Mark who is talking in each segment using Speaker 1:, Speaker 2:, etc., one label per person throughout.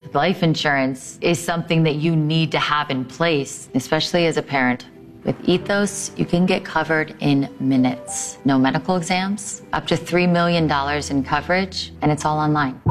Speaker 1: Life insurance is something that you need to have in place, especially as a parent. With Ethos, you can get covered in minutes. No medical exams, up to $3 million in coverage, and it's all online.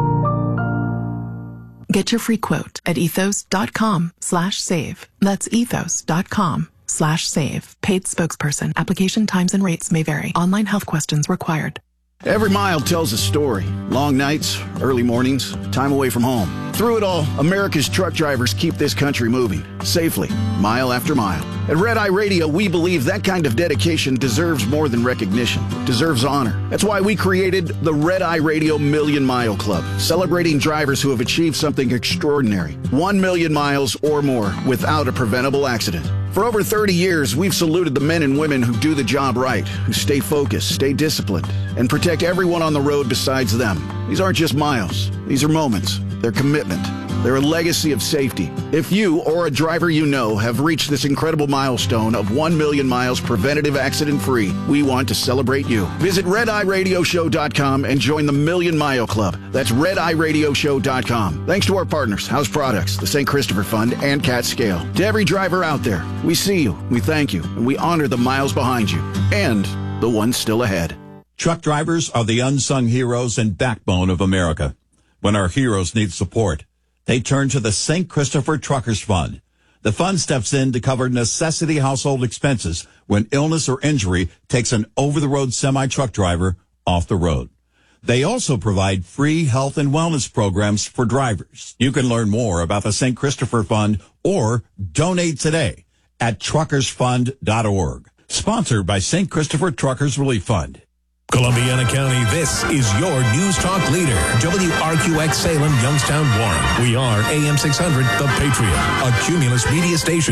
Speaker 2: Get your free quote at ethos.com/save. That's ethos.com/save. Paid spokesperson. Application times and rates may vary. Online health questions required.
Speaker 3: Every mile tells a story. Long nights, early mornings, time away from home. Through it all, America's truck drivers keep this country moving, safely, mile after mile. At Red Eye Radio, we believe that kind of dedication deserves more than recognition. It deserves honor. That's why we created the Red Eye Radio Million Mile Club, celebrating drivers who have achieved something extraordinary. 1 million miles or more without a preventable accident. For over 30 years, we've saluted the men and women who do the job right, who stay focused, stay disciplined, and protect everyone on the road besides them. These aren't just miles. These are moments. They're commitment. They're a legacy of safety. If you or a driver you know have reached this incredible milestone of 1 million miles preventative accident-free, we want to celebrate you. Visit RedEyeRadioShow.com and join the Million Mile Club. That's RedEyeRadioShow.com. Thanks to our partners, House Products, the St. Christopher Fund, and Cat Scale. To every driver out there, we see you, we thank you, and we honor the miles behind you and the ones still ahead.
Speaker 4: Truck drivers are the unsung heroes and backbone of America. When our heroes need support, they turn to the St. Christopher Truckers Fund. The fund steps in to cover necessity household expenses when illness or injury takes an over-the-road semi-truck driver off the road. They also provide free health and wellness programs for drivers. You can learn more about the St. Christopher Fund or donate today at truckersfund.org. Sponsored by St. Christopher Truckers Relief Fund.
Speaker 5: Columbiana County, this is your News Talk leader, WRQX Salem, Youngstown, Warren. We are AM 600, The Patriot, a Cumulus media station.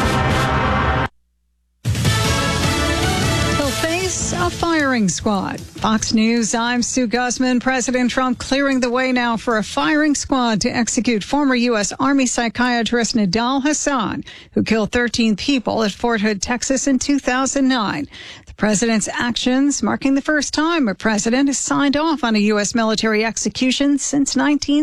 Speaker 6: He'll face a firing squad. Fox News, I'm Sue Guzman. President Trump clearing the way now for a firing squad to execute former U.S. Army psychiatrist Nidal Hasan, who killed 13 people at Fort Hood, Texas in 2009. The president's actions marking the first time a president has signed off on a U.S. military execution since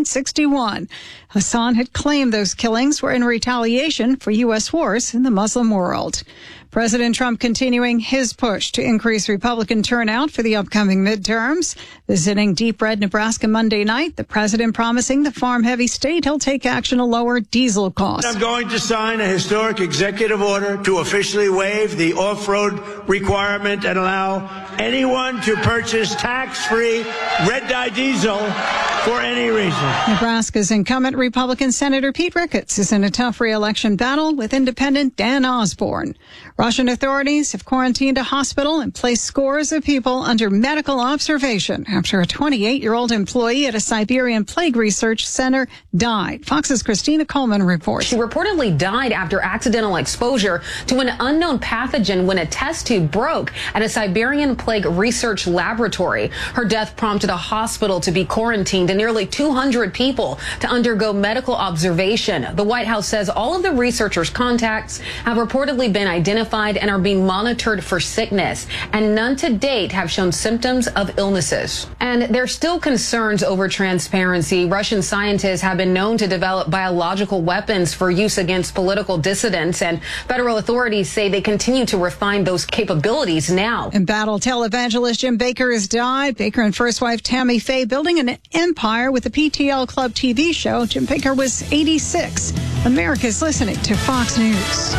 Speaker 6: 1961. Hasan had claimed those killings were in retaliation for U.S. wars in the Muslim world. President Trump continuing his push to increase Republican turnout for the upcoming midterms. Visiting Deep Red, Nebraska Monday night, the president promising the farm-heavy state he'll take action to lower diesel costs.
Speaker 7: I'm going to sign a historic executive order to officially waive the off-road requirement and allow anyone to purchase tax-free red-dye diesel for any reason.
Speaker 6: Nebraska's incumbent Republican Senator Pete Ricketts is in a tough re-election battle with independent Dan Osborne. Russian authorities have quarantined a hospital and placed scores of people under medical observation after a 28-year-old employee at a Siberian plague research center died. Fox's Christina Coleman reports.
Speaker 8: She reportedly died after accidental exposure to an unknown pathogen when a test tube broke at a Siberian plague research laboratory. Her death prompted a hospital to be quarantined and nearly 200 people to undergo medical observation. The White House says all of the researchers' contacts have reportedly been identified and are being monitored for sickness, and none to date have shown symptoms of illnesses. And there's still concerns over transparency. Russian scientists have been known to develop biological weapons for use against political dissidents, and federal authorities say they continue to refine those capabilities now.
Speaker 6: Embattled televangelist Jim Bakker has died. Baker and first wife Tammy Faye building an empire with the PTL Club TV show. Jim Bakker was 86. America's listening to Fox News.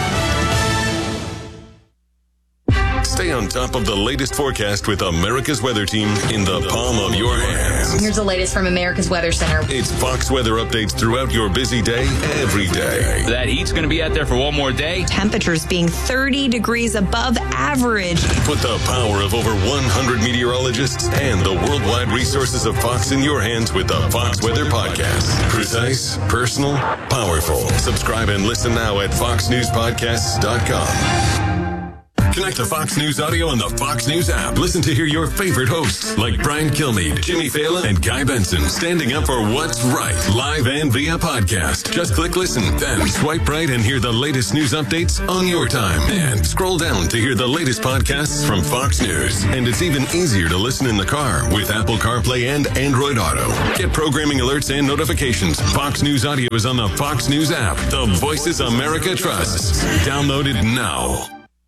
Speaker 9: Stay on top of the latest forecast with America's Weather Team in the palm of your hands.
Speaker 10: Here's the latest from America's Weather Center.
Speaker 9: It's Fox weather updates throughout your busy day, every day.
Speaker 11: That heat's going to be out there for one more day.
Speaker 12: Temperatures being 30 degrees above average.
Speaker 9: Put the power of over 100 meteorologists and the worldwide resources of Fox in your hands with the Fox Weather Podcast. Precise, personal, powerful. Subscribe and listen now at foxnewspodcasts.com. Connect to Fox News Audio on the Fox News app. Listen to hear your favorite hosts like Brian Kilmeade, Jimmy Fallon, and Guy Benson standing up for what's right, live and via podcast. Just click listen, then swipe right and hear the latest news updates on your time. And scroll down to hear the latest podcasts from Fox News. And it's even easier to listen in the car with Apple CarPlay and Android Auto. Get programming alerts and notifications. Fox News Audio is on the Fox News app. The voices America trusts. Download it now.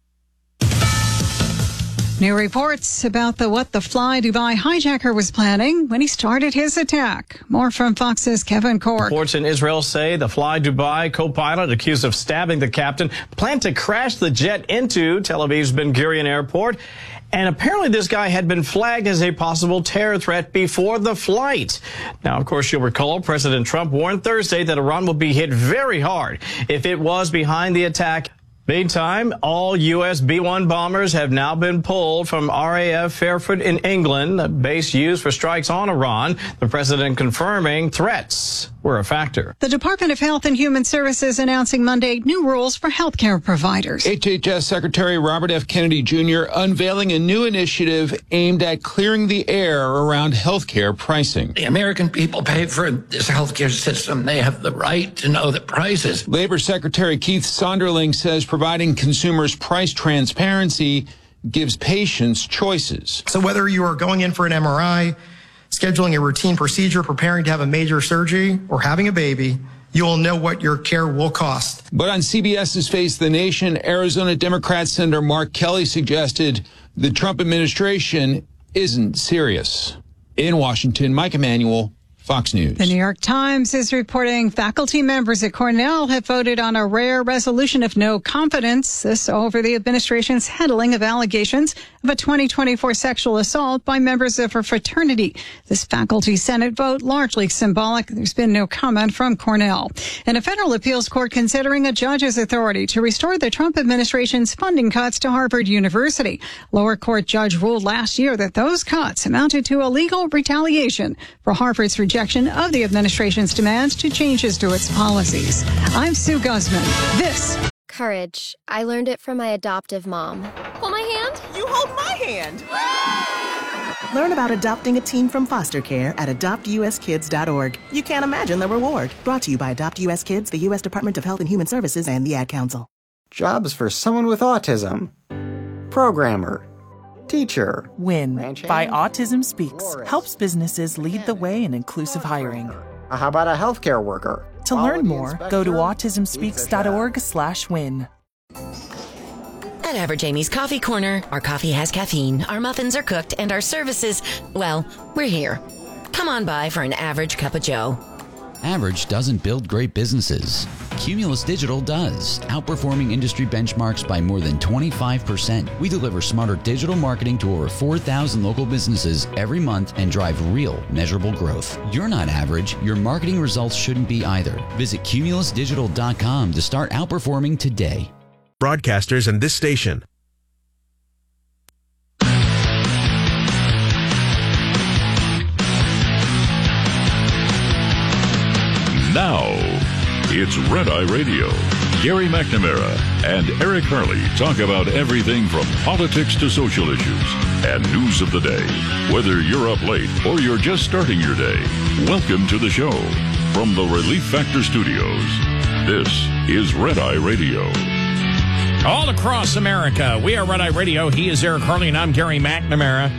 Speaker 6: New reports about what the Fly Dubai hijacker was planning when he started his attack. More from Fox's Kevin Cork.
Speaker 13: Reports in Israel say the Fly Dubai co-pilot accused of stabbing the captain planned to crash the jet into Tel Aviv's Ben Gurion Airport. And apparently this guy had been flagged as a possible terror threat before the flight. Now, of course, you'll recall President Trump warned Thursday that Iran will be hit very hard if it was behind the attack. Meantime, all U.S. B-1 bombers have now been pulled from RAF Fairford in England, a base used for strikes on Iran. The president confirming threats were a factor.
Speaker 6: The Department of Health and Human Services announcing Monday new rules for healthcare providers.
Speaker 14: HHS Secretary Robert F. Kennedy Jr. unveiling a new initiative aimed at clearing the air around healthcare pricing.
Speaker 15: The American people pay for this healthcare system. They have the right to know the prices.
Speaker 14: Labor Secretary Keith Sonderling says providing consumers price transparency gives patients choices.
Speaker 16: So whether you are going in for an MRI, scheduling a routine procedure, preparing to have a major surgery, or having a baby, you will know what your care will cost.
Speaker 14: But on CBS's Face the Nation, Arizona Democrat Senator Mark Kelly suggested the Trump administration isn't serious. In Washington, Mike Emanuel, Fox News.
Speaker 6: The New York Times is reporting faculty members at Cornell have voted on a rare resolution of no confidence. This over the administration's handling of allegations of a 2024 sexual assault by members of her fraternity. This faculty Senate vote largely symbolic. There's been no comment from Cornell. And a federal appeals court considering a judge's authority to restore the Trump administration's funding cuts to Harvard University. Lower court judge ruled last year that those cuts amounted to illegal retaliation for Harvard's rejection of the administration's demands to changes to its policies. I'm Sue Guzman. This.
Speaker 17: Courage. I learned it from my adoptive mom. Hold my hand.
Speaker 18: You hold my hand. Learn about adopting a teen from foster care at adoptuskids.org. You can't imagine the reward. Brought to you by Adopt U.S. Kids, the U.S. Department of Health and Human Services, and the Ad Council.
Speaker 19: Jobs for someone with autism. Programmer. Teacher.
Speaker 20: WIN by Autism Speaks helps businesses lead the way in inclusive hiring.
Speaker 19: How about a healthcare worker?
Speaker 20: To learn more, go to autismspeaks.org/win.
Speaker 21: At Average Amy's Coffee Corner, our coffee has caffeine, our muffins are cooked, and our services, well, we're here. Come on by for an average cup of joe.
Speaker 22: Average doesn't build great businesses. Cumulus Digital does, outperforming industry benchmarks by more than 25%. We deliver smarter digital marketing to over 4,000 local businesses every month and drive real, measurable growth. You're not average. Your marketing results shouldn't be either. Visit cumulusdigital.com to start outperforming today.
Speaker 23: Broadcasters and this station.
Speaker 24: Now, it's Red Eye Radio. Gary McNamara and Eric Harley talk about everything from politics to social issues and news of the day. Whether you're up late or you're just starting your day, welcome to the show. From the Relief Factor Studios, this is Red Eye Radio.
Speaker 25: All across America, we are Red Eye Radio. He is Eric Harley, and I'm Gary McNamara.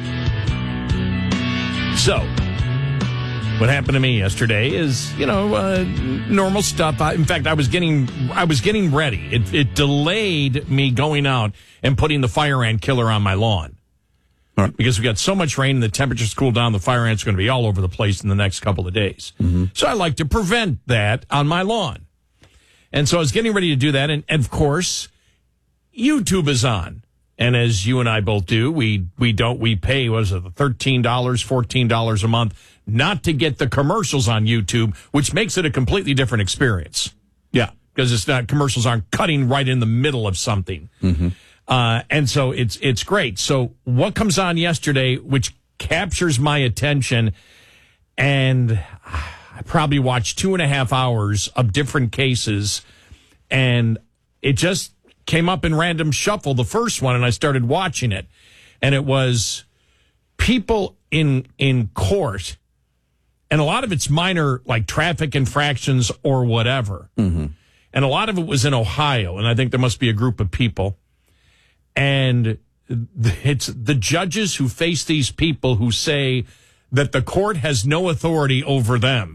Speaker 25: So, what happened to me yesterday is, normal stuff. In fact, I was getting ready. It delayed me going out and putting the fire ant killer on my lawn. Right. Because we got so much rain and the temperature's cooled down, the fire ants are going to be all over the place in the next couple of days. Mm-hmm. So I like to prevent that on my lawn. And so I was getting ready to do that. And of course, YouTube is on. And as you and I both do, we pay, what is it, $13, $14 a month not to get the commercials on YouTube, which makes it a completely different experience. Yeah. Because it's not, commercials aren't cutting right in the middle of something. Mm-hmm. And so it's great. So what comes on yesterday, which captures my attention, and I probably watched 2.5 hours of different cases, and it just came up in random shuffle, the first one, and I started watching it. And it was people in court, and a lot of it's minor, like traffic infractions or whatever. Mm-hmm. And a lot of it was in Ohio, and I think there must be a group of people. And it's the judges who face these people who say that the court has no authority over them.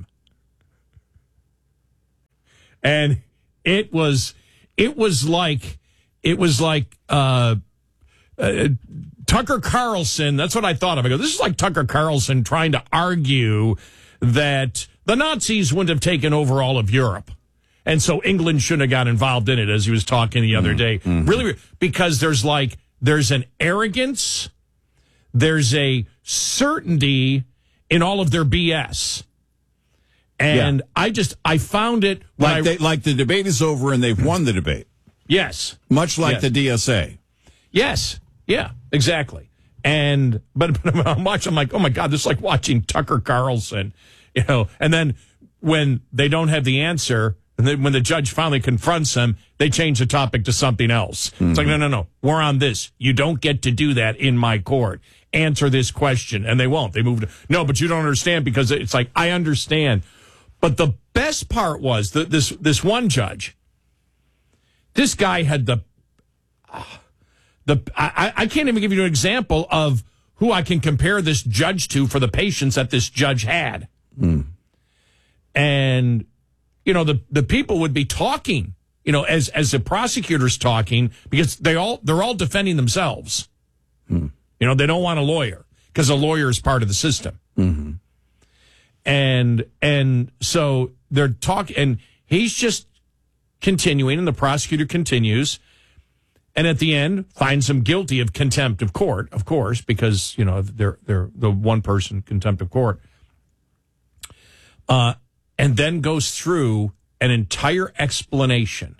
Speaker 25: And it was like Tucker Carlson. That's what I thought of. I go, this is like Tucker Carlson trying to argue that the Nazis wouldn't have taken over all of Europe. And so England shouldn't have got involved in it, as he was talking the other day. Mm-hmm. Really, because there's an arrogance, there's a certainty in all of their BS. And I found it
Speaker 1: like the debate is over and they've won the debate.
Speaker 25: Yes.
Speaker 1: Much like the DSA.
Speaker 25: Yes. Yeah, exactly. And but I'm watching, I'm like, oh my God, this is like watching Tucker Carlson, and then when they don't have the answer, and then when the judge finally confronts them, they change the topic to something else. Mm-hmm. It's like, no, we're on this. You don't get to do that in my court. Answer this question. And they won't. They move to, no, but you don't understand, because it's like, I understand. But the best part was that this one judge, this guy had I can't even give you an example of who I can compare this judge to for the patience that this judge had. Mm. And, the people would be talking, as the prosecutor's talking, because they're all defending themselves. Mm. They don't want a lawyer, because a lawyer is part of the system. Mm-hmm. And so they're talking, and he's just continuing, and the prosecutor continues, and at the end finds him guilty of contempt of court, of course, because they're the one person contempt of court, and then goes through an entire explanation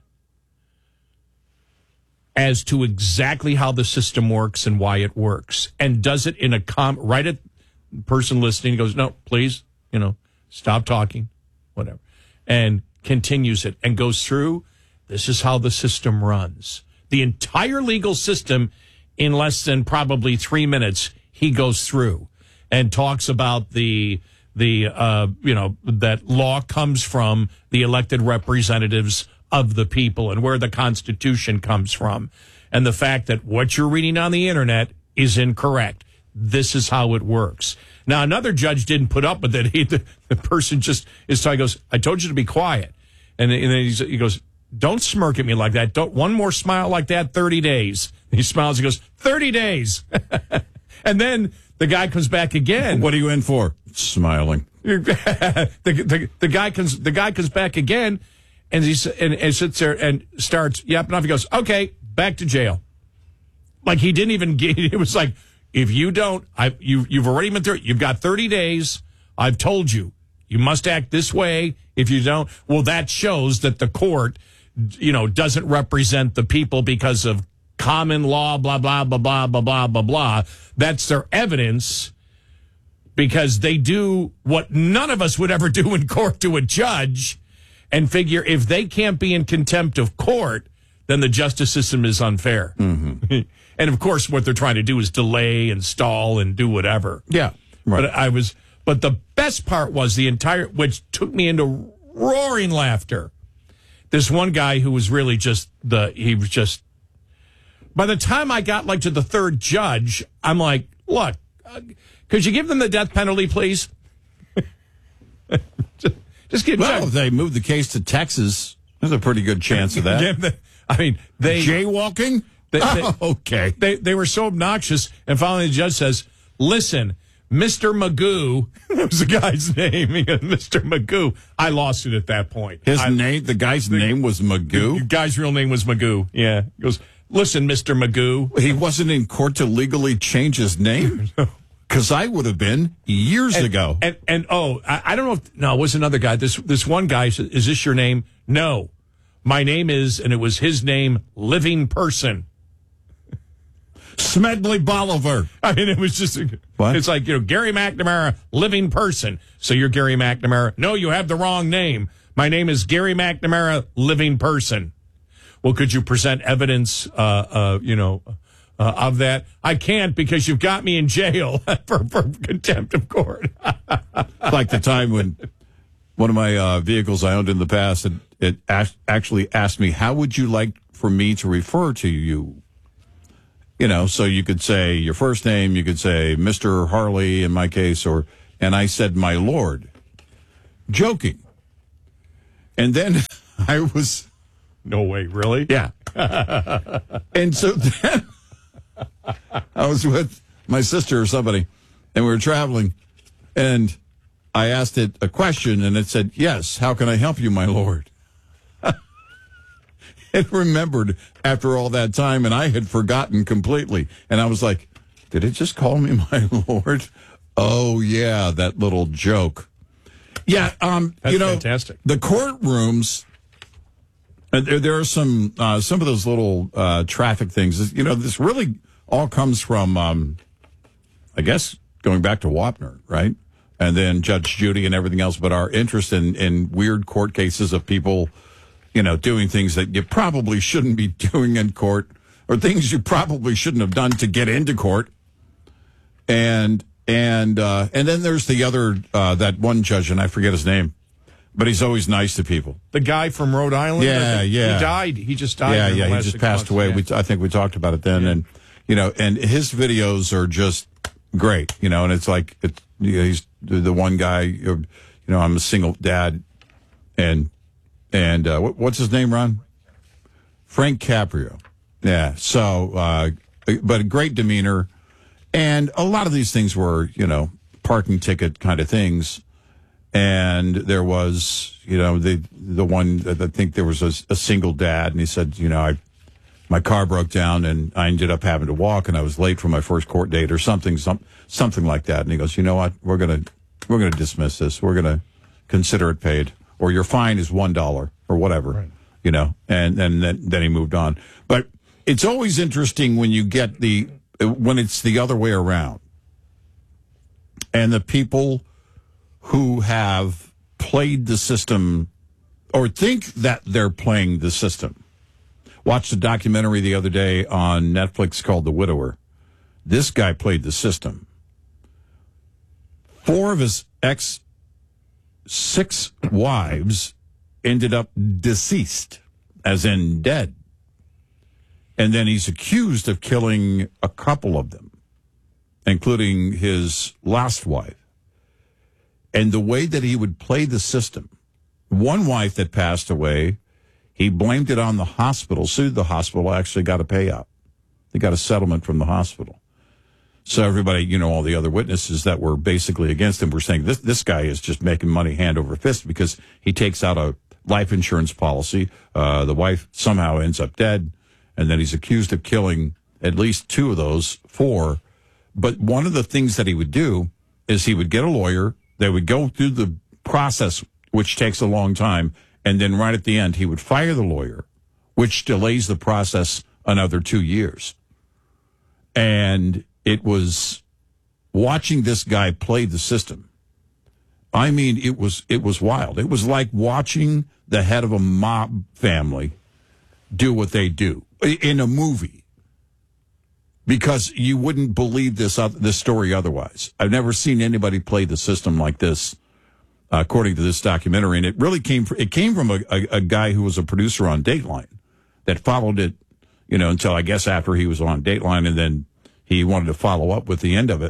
Speaker 25: as to exactly how the system works and why it works, and does it in a right at the person listening. He goes, no, please. Stop talking, whatever, and continues it and goes through. This is how the system runs. The entire legal system in less than probably 3 minutes. He goes through and talks about that law comes from the elected representatives of the people, and where the Constitution comes from, and the fact that what you're reading on the internet is incorrect. This is how it works. Now, another judge didn't put up with it. The person just is telling, goes, I told you to be quiet. And then he goes, don't smirk at me like that. Don't one more smile like that, 30 days. He smiles, he goes, 30 days. And then the guy comes back again.
Speaker 1: What are you in for? Smiling.
Speaker 25: the guy comes back again, and he sits there and starts yapping off. He goes, okay, back to jail. Like he didn't even get it. Was like, if you don't, you've already been through it. You've got 30 days. I've told you. You must act this way. If you don't, well, that shows that the court, doesn't represent the people because of common law, blah, blah, blah, blah, blah, blah, blah, blah. That's their evidence, because they do what none of us would ever do in court to a judge, and figure if they can't be in contempt of court, then the justice system is unfair. Mm-hmm. And of course, what they're trying to do is delay and stall and do whatever.
Speaker 1: Yeah. Right.
Speaker 25: But the best part was which took me into roaring laughter. This one guy who was really by the time I got to the third judge, I'm like, look, could you give them the death penalty, please? just give them.
Speaker 1: Well, if they moved the case to Texas, there's a pretty good chance of that.
Speaker 25: They
Speaker 1: jaywalking. Okay.
Speaker 25: They were so obnoxious, and finally the judge says, listen, Mr. Magoo, that was the guy's name. He goes, Mr. Magoo. I lost it at that point.
Speaker 1: The guy's name was Magoo?
Speaker 25: The guy's real name was Magoo, yeah. He goes, listen, Mr. Magoo.
Speaker 1: He wasn't in court to legally change his name? Because I would have been years ago.
Speaker 25: I don't know if, no, it was another guy. This one guy said, is this your name? No. My name is, and it was his name, Living Person.
Speaker 1: Smedley Bolivar.
Speaker 25: It was just,
Speaker 1: what?
Speaker 25: It's like, Gary McNamara, Living Person. So you're Gary McNamara. No, you have the wrong name. My name is Gary McNamara, Living Person. well, could you present evidence, of that? I can't because you've got me in jail for contempt of court.
Speaker 1: Like the time when one of my vehicles I owned in the past, it actually asked me, how would you like for me to refer to you? So you could say your first name, you could say Mr. Harley in my case, and I said, my lord, joking. And then I was...
Speaker 25: No way, really?
Speaker 1: Yeah. And so then I was with my sister or somebody, and we were traveling, and I asked it a question, and it said, yes, how can I help you, my lord? It remembered after all that time, and I had forgotten completely. And I was like, did it just call me my lord? Oh, yeah, that little joke. Yeah,
Speaker 25: that's fantastic.
Speaker 1: The courtrooms, there are some of those little traffic things. This really all comes from, I guess, going back to Wapner, right? And then Judge Judy and everything else. But our interest in weird court cases of people, doing things that you probably shouldn't be doing in court, or things you probably shouldn't have done to get into court. And then there's the other, that one judge, and I forget his name, but he's always nice to people.
Speaker 25: The guy from Rhode Island?
Speaker 1: Yeah.
Speaker 25: He died. He just died.
Speaker 1: Yeah, he just passed away. Yeah. I think we talked about it then. Yeah. And his videos are just great, and it's like, he's the one guy, I'm a single dad, and what's his name, Ron? Frank Caprio. Yeah. So, but a great demeanor. And a lot of these things were, parking ticket kind of things. And there was, the one, I think there was a single dad, and he said, my car broke down and I ended up having to walk, and I was late for my first court date or something like that. And he goes, you know what? We're going to dismiss this. We're going to consider it paid, or your fine is $1 or whatever, right. And then he moved on. But it's always interesting when you get when it's the other way around, and the people who have played the system or think that they're playing the system. Watched a documentary the other day on Netflix called The Widower. This guy played the system. 4 of his 6 wives ended up deceased, as in dead. And then he's accused of killing a couple of them, including his last wife. And the way that he would play the system, one wife that passed away, he blamed it on the hospital, sued the hospital, actually got a payout. They got a settlement from the hospital. So everybody, all the other witnesses that were basically against him were saying this guy is just making money hand over fist because he takes out a life insurance policy. The wife somehow ends up dead, and then he's accused of killing at least 2 of those 4. But one of the things that he would do is he would get a lawyer. They would go through the process, which takes a long time, and then right at the end, he would fire the lawyer, which delays the process another 2 years. And it was watching this guy play the system. I mean, it was wild. It was like watching the head of a mob family do what they do in a movie, because you wouldn't believe this story otherwise. I've never seen anybody play the system like this, according to this documentary. And it really came from a guy who was a producer on Dateline that followed it, until I guess after he was on Dateline, and then he wanted to follow up with the end of it.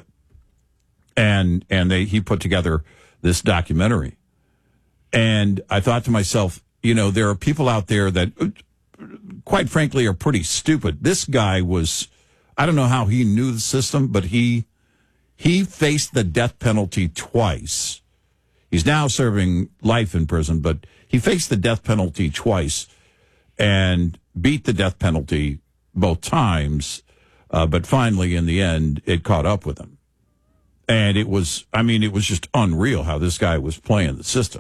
Speaker 1: And he put together this documentary. And I thought to myself, there are people out there that, quite frankly, are pretty stupid. This guy was, I don't know how he knew the system, but he faced the death penalty twice. He's now serving life in prison, but he faced the death penalty twice and beat the death penalty both times. But finally, in the end, it caught up with him. And it was just unreal how this guy was playing the system.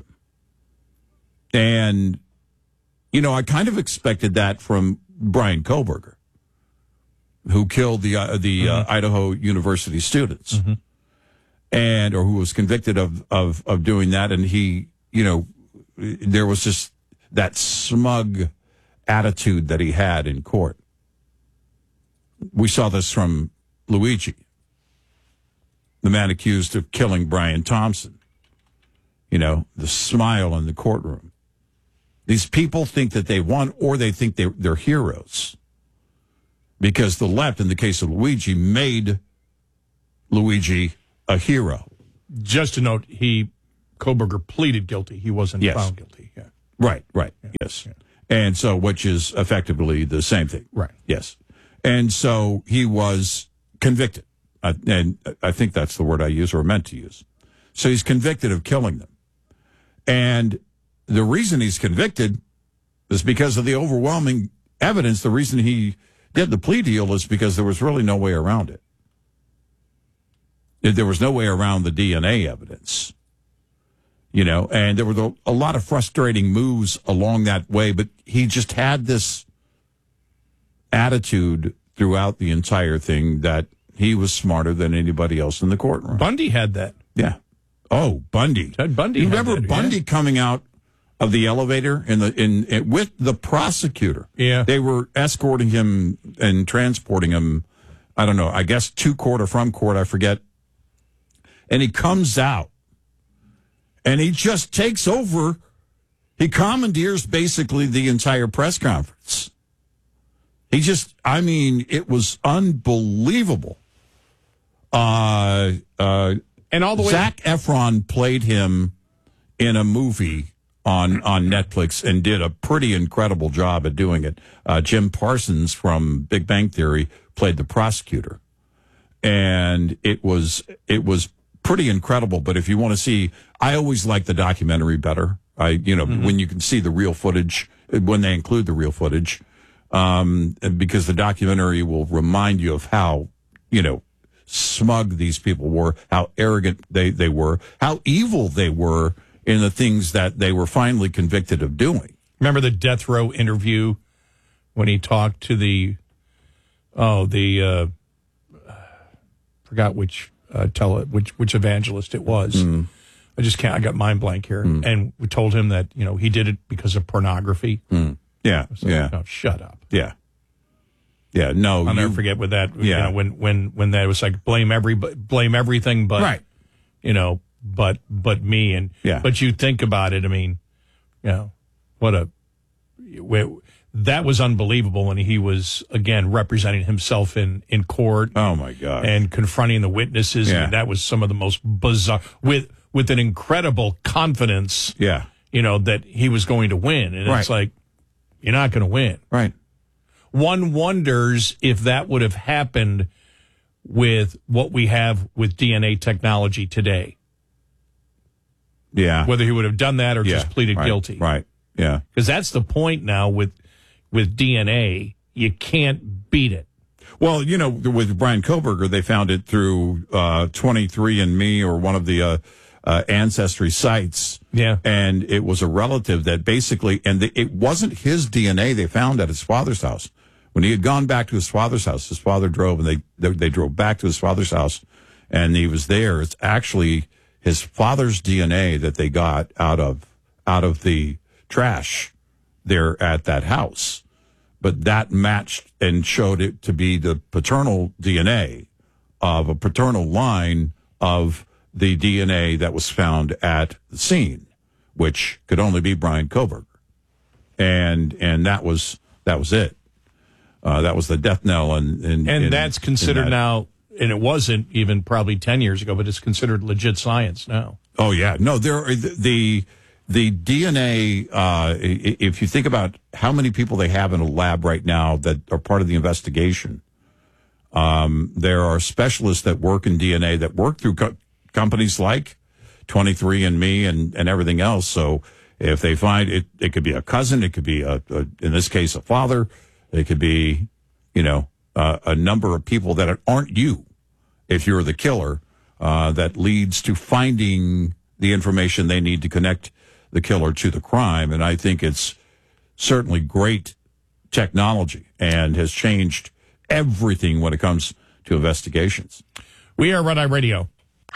Speaker 1: And, I kind of expected that from Bryan Kohberger, who killed the Idaho University students. Mm-hmm. Or who was convicted of doing that. And he, there was just that smug attitude that he had in court. We saw this from Luigi, the man accused of killing Brian Thompson. You know, the smile in the courtroom. These people think that they won, or they think they're heroes. Because the left, in the case of Luigi, made Luigi a hero.
Speaker 25: Just to note, Kohberger pleaded guilty. He wasn't found guilty. Yeah.
Speaker 1: Right, yes. Yeah. And so, which is effectively the same thing.
Speaker 25: Right.
Speaker 1: Yes. And so he was convicted. And I think that's the word I use or meant to use. So he's convicted of killing them. And the reason he's convicted is because of the overwhelming evidence. The reason he did the plea deal is because there was really no way around it. There was no way around the DNA evidence. You know, and there were a lot of frustrating moves along that way, but he just had this attitude throughout the entire thing that he was smarter than anybody else in the courtroom.
Speaker 25: Bundy had that.
Speaker 1: Yeah. Oh, Bundy.
Speaker 25: Ted Bundy.
Speaker 1: You remember Bundy coming out of the elevator with the prosecutor?
Speaker 25: Yeah.
Speaker 1: They were escorting him and transporting him, I don't know, I guess to court or from court, I forget. And he comes out and he just takes over. He commandeers basically the entire press conference. It was unbelievable.
Speaker 25: And all the way.
Speaker 1: Zac Efron played him in a movie on Netflix and did a pretty incredible job at doing it. Jim Parsons from Big Bang Theory played the prosecutor. And it was pretty incredible. But if you want to see, I always like the documentary better. When you can see the real footage, when they include the real footage, because the documentary will remind you of how, smug these people were, how arrogant they were, how evil they were in the things that they were finally convicted of doing.
Speaker 25: Remember the death row interview when he talked to forgot which evangelist it was.
Speaker 1: Mm.
Speaker 25: I got mind blank here.
Speaker 1: Mm.
Speaker 25: And we told him that, he did it because of pornography.
Speaker 1: Mm. Yeah.
Speaker 25: So,
Speaker 1: yeah.
Speaker 25: No, shut up.
Speaker 1: Yeah. Yeah. No.
Speaker 25: I'll never forget with that.
Speaker 1: Yeah.
Speaker 25: When that was like blame everything, but
Speaker 1: right.
Speaker 25: But me and
Speaker 1: yeah.
Speaker 25: But you think about it. I mean, that was unbelievable when he was again representing himself in court.
Speaker 1: Oh my God!
Speaker 25: And confronting the witnesses.
Speaker 1: Yeah.
Speaker 25: I mean, that was some of the most bizarre with an incredible confidence.
Speaker 1: Yeah.
Speaker 25: That he was going to win, and
Speaker 1: right.
Speaker 25: It's like you're not going to win.
Speaker 1: Right.
Speaker 25: One wonders if that would have happened with what we have with DNA technology today.
Speaker 1: Yeah.
Speaker 25: Whether he would have done that or just pleaded guilty.
Speaker 1: Right. Yeah.
Speaker 25: Because that's the point now with DNA. You can't beat it.
Speaker 1: Well, with Brian Kohberger, they found it through 23andMe or one of the ancestry sites.
Speaker 25: Yeah.
Speaker 1: And it was a relative that basically, it wasn't his DNA they found at his father's house. When he had gone back to his father's house, his father drove, and they drove back to his father's house, and he was there. It's actually his father's DNA that they got out of the trash there at that house. But that matched and showed it to be the paternal DNA of a paternal line of the DNA that was found at the scene, which could only be Brian Kohberger. And that was it. That was the death knell. And
Speaker 25: that's considered now, and it wasn't even probably 10 years ago, but it's considered legit science now.
Speaker 1: Oh, yeah. No, the DNA, if you think about how many people they have in a lab right now that are part of the investigation, there are specialists that work in DNA that work through companies like 23andMe and everything else. So if they find it, it could be a cousin, it could be in this case, a father, it could be, a number of people that aren't you, if you're the killer, that leads to finding the information they need to connect the killer to the crime. And I think it's certainly great technology and has changed everything when it comes to investigations.
Speaker 25: We are Red Eye Radio.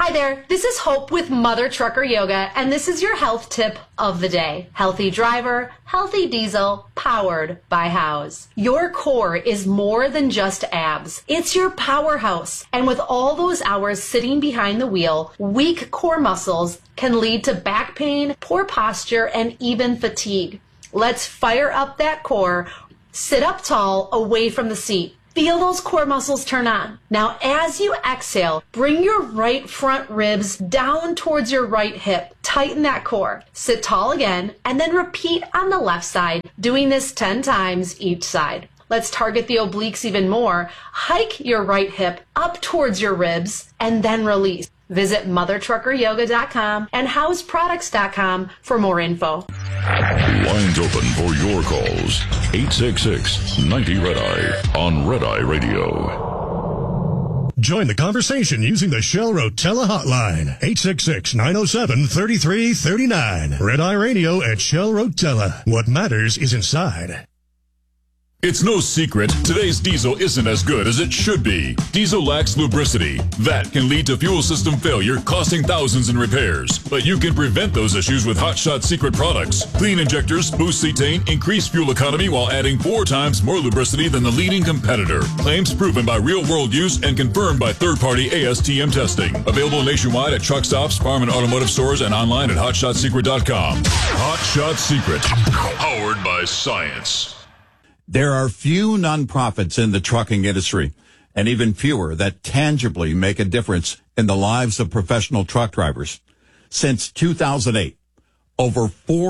Speaker 2: Hi there, this is Hope with Mother Trucker Yoga, and this is your health tip of the day. Healthy driver, healthy diesel, powered by Howes. Your core is more than just abs. It's your powerhouse. And with all those hours sitting behind the wheel, weak core muscles can lead to back pain, poor posture, and even fatigue. Let's fire up that core. Sit up tall, away from the seat. Feel those core muscles turn on. Now, as you exhale, bring your right front ribs down towards your right hip. Tighten that core. Sit tall again, and then repeat on the left side, doing this 10 times each side. Let's target the obliques even more. Hike your right hip up towards your ribs, and then release. Visit mothertruckeryoga.com and houseproducts.com for more info.
Speaker 24: Lines open for your calls. 866-90-RED-EYE on Red Eye Radio.
Speaker 3: Join the conversation using the Shell Rotella hotline. 866-907-3339. Red Eye Radio at Shell Rotella. What matters is inside.
Speaker 24: It's no secret, today's diesel isn't as good as it should be. Diesel lacks lubricity. That can lead to fuel system failure, costing thousands in repairs. But you can prevent those issues with Hot Shot Secret products. Clean injectors, boost cetane, increase fuel economy while adding 4 times more lubricity than the leading competitor. Claims proven by real-world use and confirmed by third-party ASTM testing. Available nationwide at truck stops, farm and automotive stores, and online at hotshotsecret.com. Hot Shot Secret, powered by science.
Speaker 1: There are few nonprofits in the trucking industry, and even fewer that tangibly make a difference in the lives of professional truck drivers. Since 2008, over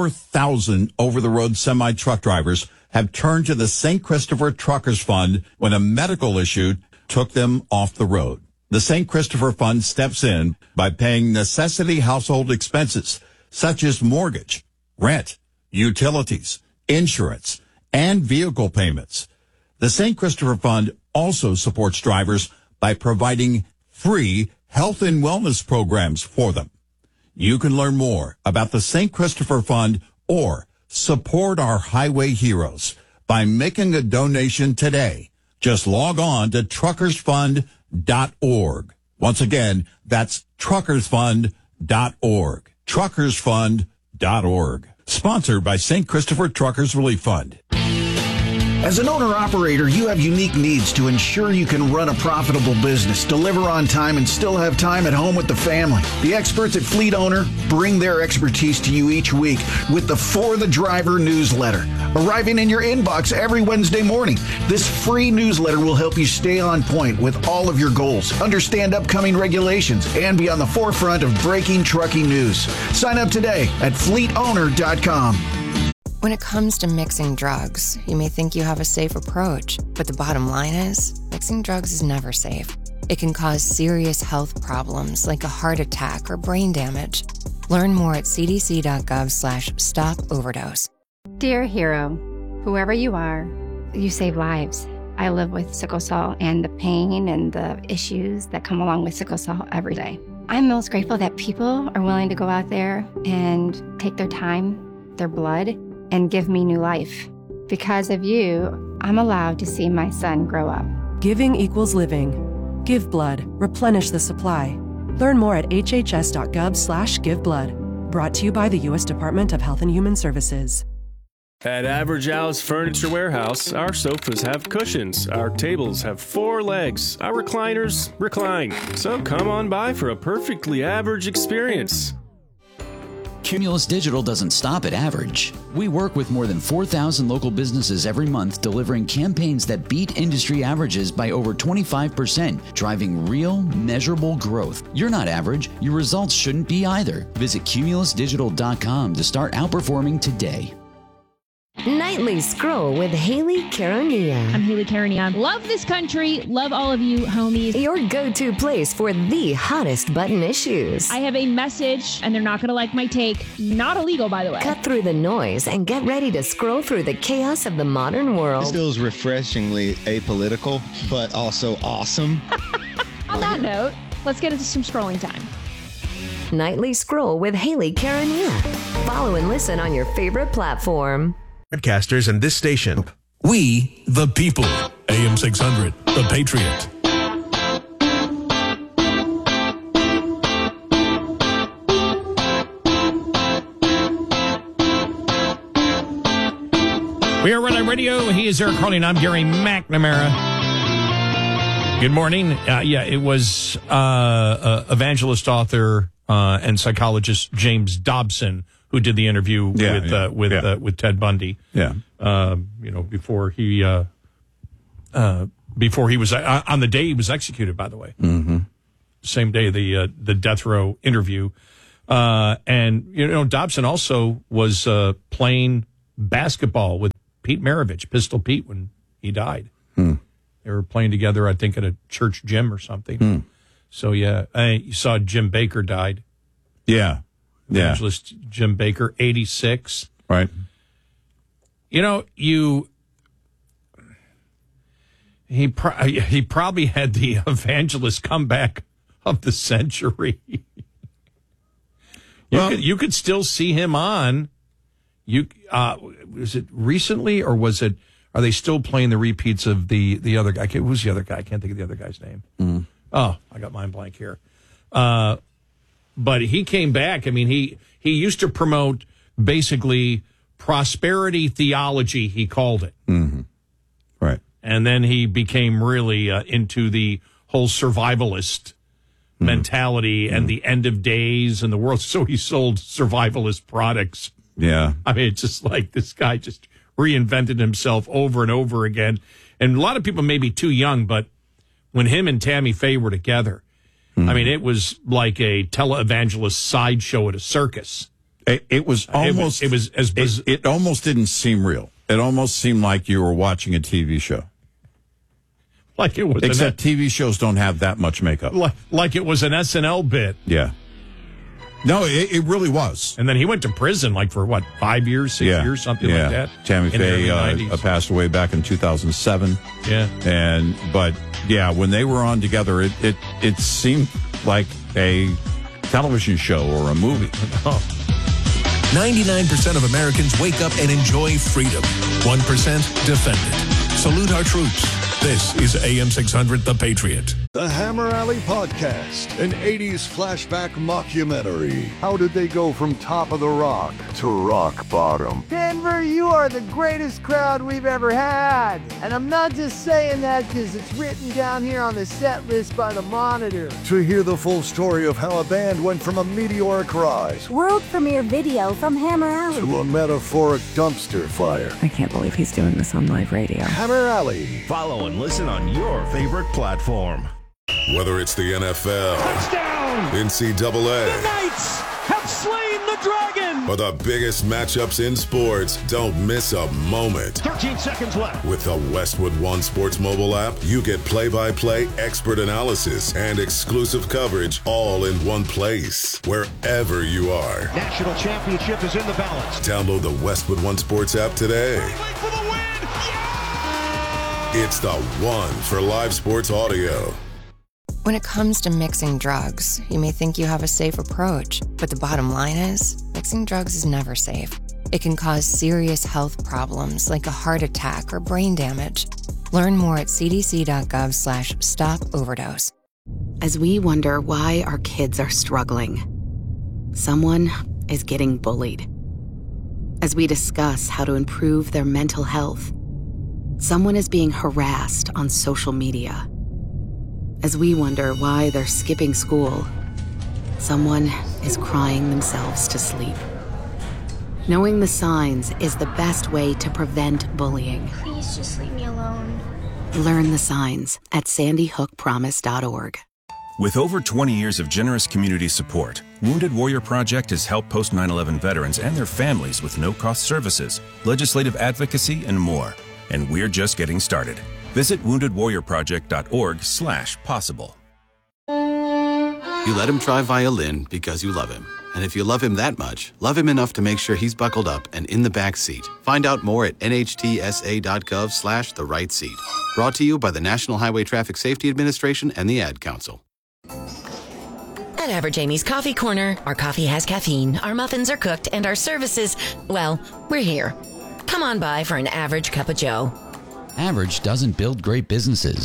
Speaker 1: 4,000 over-the-road semi-truck drivers have turned to the St. Christopher Truckers Fund when a medical issue took them off the road. The St. Christopher Fund steps in by paying necessity household expenses such as mortgage, rent, utilities, insurance, and vehicle payments. The St. Christopher Fund also supports drivers by providing free health and wellness programs for them. You can learn more about the St. Christopher Fund or support our highway heroes by making a donation today. Just log on to truckersfund.org. Once again, that's truckersfund.org. Truckersfund.org. Sponsored by St. Christopher Truckers Relief Fund.
Speaker 4: As an owner-operator, you have unique needs to ensure you can run a profitable business, deliver on time, and still have time at home with the family. The experts at Fleet Owner bring their expertise to you each week with the For the Driver newsletter, arriving in your inbox every Wednesday morning. This free newsletter will help you stay on point with all of your goals, understand upcoming regulations, and be on the forefront of breaking trucking news. Sign up today at fleetowner.com.
Speaker 5: When it comes to mixing drugs, you may think you have a safe approach, but the bottom line is, mixing drugs is never safe. It can cause serious health problems like a heart attack or brain damage. Learn more at cdc.gov/stop-overdose.
Speaker 7: Dear hero, whoever you are, you save lives. I live with sickle cell and the pain and the issues that come along with sickle cell every day. I'm most grateful that people are willing to go out there and take their time, their blood, and give me new life. Because of you, I'm allowed to see my son grow up.
Speaker 26: Giving equals living. Give blood. Replenish the supply. Learn more at hhs.gov/giveblood. Brought to you by the U.S. Department of Health and Human Services.
Speaker 27: At Average Al's Furniture Warehouse, our sofas have cushions, our tables have 4 legs, our recliners recline. So come on by for a perfectly average experience.
Speaker 22: Cumulus Digital doesn't stop at average. We work with more than 4,000 local businesses every month, delivering campaigns that beat industry averages by over 25%, driving real, measurable growth. You're not average. Your results shouldn't be either. Visit cumulusdigital.com to start outperforming today.
Speaker 28: Nightly Scroll with Haley Caronia.
Speaker 29: I'm Haley Caronia. Love this country. Love all of you, homies.
Speaker 28: Your go-to place for the hottest button issues.
Speaker 29: I have a message, and they're not going to like my take. Not illegal, by the way.
Speaker 28: Cut through the noise and get ready to scroll through the chaos of the modern world.
Speaker 30: This feels refreshingly apolitical, but also awesome.
Speaker 29: On that note, let's get into some scrolling time.
Speaker 28: Nightly Scroll with Haley Caronia. Follow and listen on your favorite platform.
Speaker 23: Broadcasters and this station.
Speaker 31: We, the people. AM 600, The Patriot.
Speaker 25: We are Red Eye Radio. He is Eric Harley, and I'm Gary McNamara. Good morning. It was evangelist, author, and psychologist James Dobson who did the interview with Ted Bundy. Yeah. Before he was on the day he was executed. By the way, same day the death row interview, and Dobson also was playing basketball with Pete Maravich, Pistol Pete, when he died. They were playing together, I think, at a church gym or something. So, you saw Jim Baker died. Yeah. Evangelist Jim Baker, 86. Right. He probably had the evangelist comeback of the century. You could still see him on. Was it recently, or was it? Are they still playing the repeats of the other guy? Who's the other guy? I can't think of the other guy's name. Oh, I got mind blank here. But he came back. I mean, he used to promote basically prosperity theology, he called it. Right. And then he became really into the whole survivalist mentality and the end of days and the world. So he sold survivalist products. Yeah. I mean, it's just like this guy just reinvented himself over and over again. And a lot of people may be too young, but when him and Tammy Faye were together, I mean, it was like a televangelist sideshow at a circus. It was almost, it almost didn't seem real. It almost seemed like you were watching a TV show. Like it was. Except TV shows don't have that much makeup. Like it was an SNL bit. Yeah. No, it really was. And then he went to prison, like for what, 5 years, 6 years, something like that. Tammy Faye passed away back in 2007. Yeah. But when they were on together, it seemed like a television show or a movie.
Speaker 31: 99% of Americans wake up and enjoy freedom. 1% defend it. Salute our troops. This is AM 600, The Patriot.
Speaker 6: The Hammer Alley Podcast, an 80s flashback mockumentary. How did they go from top of the rock to rock bottom?
Speaker 8: Denver, you are the greatest crowd we've ever had. And I'm not just saying that because it's written down here on the set list by the Monitor.
Speaker 6: To hear the full story of how a band went from a meteoric rise,
Speaker 9: world premiere video from Hammer Alley,
Speaker 6: to a metaphoric dumpster fire.
Speaker 9: I can't believe he's doing this on live radio.
Speaker 6: Hammer Alley.
Speaker 10: Follow and listen on your favorite platform.
Speaker 11: Whether it's the NFL,
Speaker 10: touchdown,
Speaker 11: NCAA,
Speaker 10: the Knights have slain the dragon,
Speaker 11: or the biggest matchups in sports, don't miss a moment.
Speaker 10: 13 seconds left.
Speaker 11: With the Westwood One Sports mobile app, you get play-by-play expert analysis and exclusive coverage all in one place, wherever you are.
Speaker 10: National championship is in the balance.
Speaker 11: Download the Westwood One Sports app today.
Speaker 10: For the win.
Speaker 11: It's the one for live sports audio.
Speaker 5: When it comes to mixing drugs, you may think you have a safe approach, but the bottom line is, mixing drugs is never safe. It can cause serious health problems like a heart attack or brain damage. Learn more at cdc.gov/stop-overdose.
Speaker 12: As we wonder why our kids are struggling, someone is getting bullied. As we discuss how to improve their mental health, someone is being harassed on social media. As we wonder why they're skipping school, someone is crying themselves to sleep. Knowing the signs is the best way to prevent bullying.
Speaker 9: Please just leave me alone.
Speaker 12: Learn the signs at sandyhookpromise.org.
Speaker 13: With over 20 years of generous community support, Wounded Warrior Project has helped post 9/11 veterans and their families with no-cost services, legislative advocacy, and more. And we're just getting started. Visit woundedwarriorproject.org/possible.
Speaker 14: You let him try violin because you love him. And if you love him that much, love him enough to make sure he's buckled up and in the back seat. Find out more at nhtsa.gov/the-right-seat. Brought to you by the National Highway Traffic Safety Administration and the Ad Council.
Speaker 21: At Average Amy's Coffee Corner, our coffee has caffeine, our muffins are cooked, and our services, well, we're here. Come on by for an average cup of joe.
Speaker 22: Average doesn't build great businesses.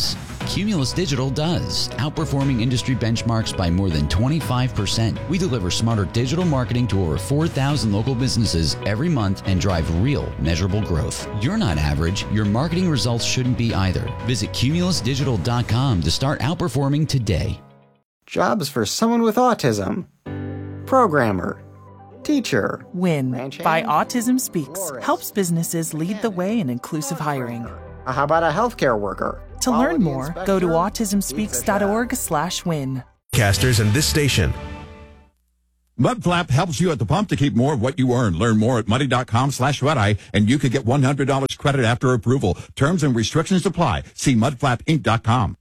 Speaker 22: Cumulus Digital does, outperforming industry benchmarks by more than 25%. We deliver smarter digital marketing to over 4,000 local businesses every month and drive real, measurable growth. You're not average. Your marketing results shouldn't be either. Visit cumulusdigital.com to start outperforming today.
Speaker 1: Jobs for someone with autism. Programmer. Teacher.
Speaker 2: WIN by Autism Speaks helps businesses lead the way in inclusive hiring.
Speaker 1: How about a healthcare worker?
Speaker 2: To learn more, go to autismspeaks.org/win.
Speaker 23: Casters and this station.
Speaker 3: Mudflap helps you at the pump to keep more of what you earn. Learn more at muddy.com/redeye, and you could get $100 credit after approval. Terms and restrictions apply. See mudflapinc.com.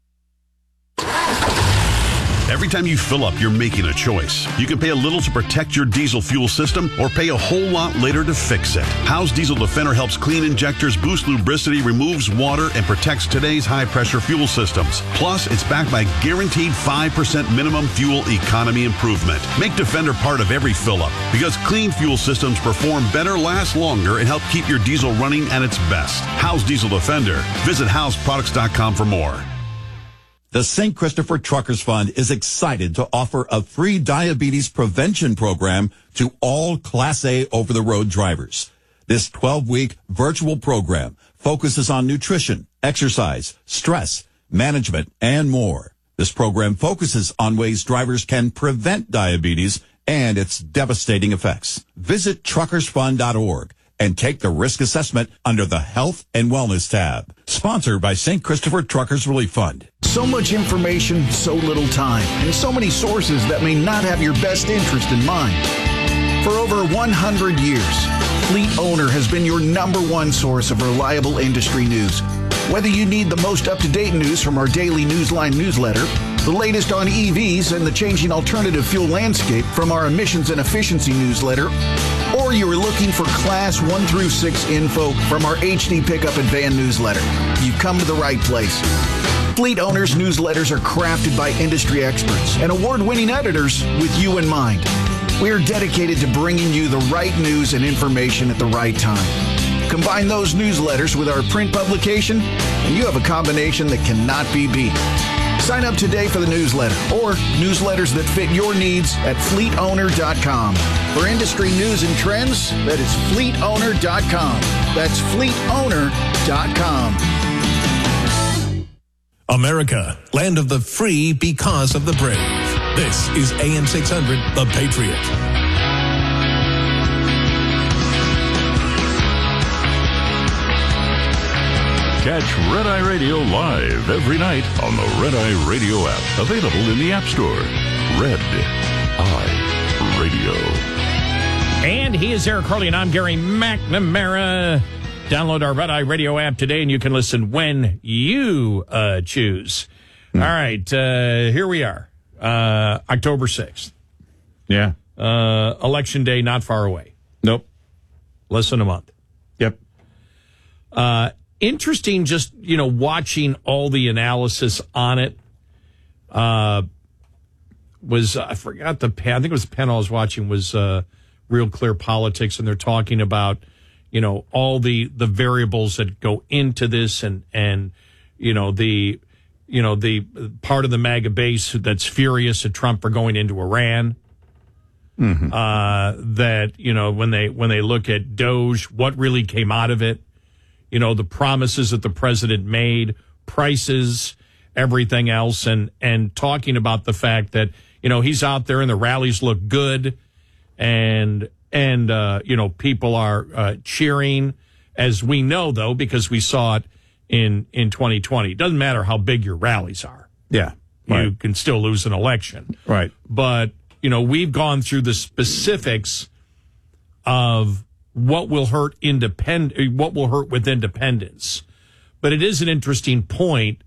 Speaker 4: Every time you fill up, you're making a choice. You can pay a little to protect your diesel fuel system or pay a whole lot later to fix it. Howe's Diesel Defender helps clean injectors, boost lubricity, removes water, and protects today's high-pressure fuel systems. Plus, it's backed by guaranteed 5% minimum fuel economy improvement. Make Defender part of every fill-up because clean fuel systems perform better, last longer, and help keep your diesel running at its best. Howe's Diesel Defender. Visit howsproducts.com for more.
Speaker 3: The St. Christopher Truckers Fund is excited to offer a free diabetes prevention program to all Class A over-the-road drivers. This 12-week virtual program focuses on nutrition, exercise, stress, management, and more. This program focuses on ways drivers can prevent diabetes and its devastating effects. Visit truckersfund.org and take the risk assessment under the Health and Wellness tab. Sponsored by St. Christopher Truckers Relief Fund.
Speaker 15: So much information, so little time, and so many sources that may not have your best interest in mind. For over 100 years, Fleet Owner has been your #1 source of reliable industry news. Whether you need the most up-to-date news from our daily Newsline newsletter, the latest on EVs and the changing alternative fuel landscape from our emissions and efficiency newsletter, or you are looking for Class 1 through 6 info from our HD Pickup and Van newsletter, you've come to the right place. Fleet Owners newsletters are crafted by industry experts and award-winning editors with you in mind. We are dedicated to bringing you the right news and information at the right time. Combine those newsletters with our print publication, and you have a combination that cannot be beat. Sign up today for the newsletter or newsletters that fit your needs at fleetowner.com. For industry news and trends, that is fleetowner.com. That's fleetowner.com.
Speaker 31: America, land of the free because of the brave. This is AM 600, The Patriot. Catch Red Eye Radio live every night on the Red Eye Radio app. Available in the App Store. Red Eye Radio.
Speaker 25: And he is Eric Harley, and I'm Gary McNamara. Download our Red Eye Radio app today, and you can listen when you choose. All right, here we are. October 6th. Yeah. Election day not far away. Nope. Less than a month. Yep. Interesting just, watching all the analysis on it. I forgot I think it was the panel I was watching was Real Clear Politics, and they're talking about, all the variables that go into this and the part of the MAGA base that's furious at Trump for going into Iran. Mm-hmm. That, when they look at DOGE, what really came out of it, the promises that the president made, prices, everything else, and talking about the fact that, he's out there and the rallies look good and people are cheering, as we know, though, because we saw it in 2020. It doesn't matter how big your rallies are. Yeah. You can still lose an election. Right. But, we've gone through the specifics of what will hurt with independence. But it is an interesting point